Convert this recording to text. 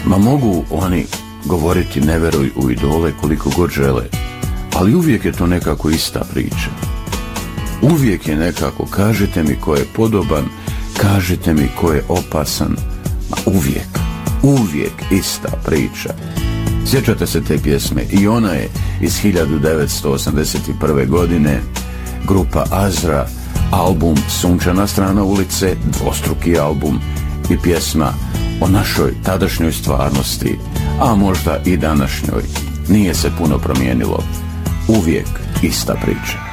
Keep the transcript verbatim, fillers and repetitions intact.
Ma mogu oni govoriti ne veruj u idole koliko god žele, ali uvijek je to nekako ista priča. Uvijek je nekako, kažete mi ko je podoban, kažete mi ko je opasan, ma uvijek, uvijek ista priča. Sjećate se te pjesme? I ona je iz hiljadu devetsto osamdeset prve. godine, grupa Azra, album Sunčana strana ulice, dvostruki album i pjesma o našoj tadašnjoj stvarnosti, a možda i današnjoj. Nije se puno promijenilo. Uvijek ista priča.